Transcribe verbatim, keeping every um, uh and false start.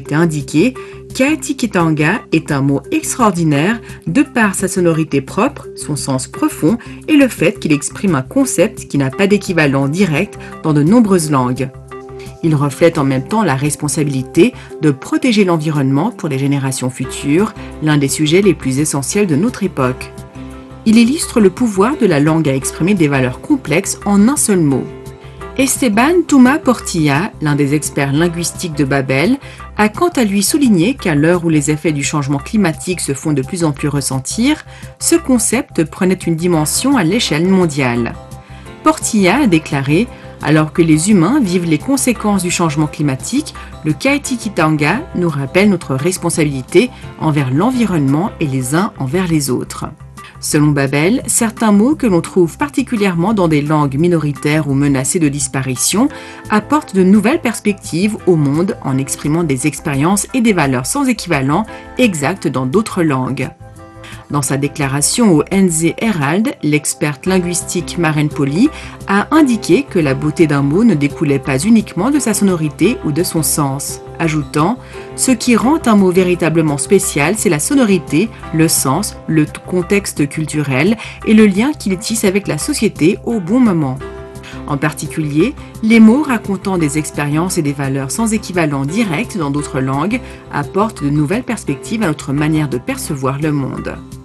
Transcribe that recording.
été indiqué, Ka'atiketanga est un mot extraordinaire de par sa sonorité propre, son sens profond et le fait qu'il exprime un concept qui n'a pas d'équivalent direct dans de nombreuses langues. Il reflète en même temps la responsabilité de protéger l'environnement pour les générations futures, l'un des sujets les plus essentiels de notre époque. Il illustre le pouvoir de la langue à exprimer des valeurs complexes en un seul mot. Esteban Touma Portilla, l'un des experts linguistiques de Babel, a quant à lui souligné qu'à l'heure où les effets du changement climatique se font de plus en plus ressentir, ce concept prenait une dimension à l'échelle mondiale. Portilla a déclaré « Alors que les humains vivent les conséquences du changement climatique, le Ka'atiketanga nous rappelle notre responsabilité envers l'environnement et les uns envers les autres ». Selon Babel, certains mots que l'on trouve particulièrement dans des langues minoritaires ou menacées de disparition apportent de nouvelles perspectives au monde en exprimant des expériences et des valeurs sans équivalent exactes dans d'autres langues. Dans sa déclaration au N Z Herald, l'experte linguistique Maren Poli a indiqué que la beauté d'un mot ne découlait pas uniquement de sa sonorité ou de son sens, ajoutant « Ce qui rend un mot véritablement spécial, c'est la sonorité, le sens, le contexte culturel et le lien qu'il tisse avec la société au bon moment. » En particulier, les mots racontant des expériences et des valeurs sans équivalent direct dans d'autres langues apportent de nouvelles perspectives à notre manière de percevoir le monde.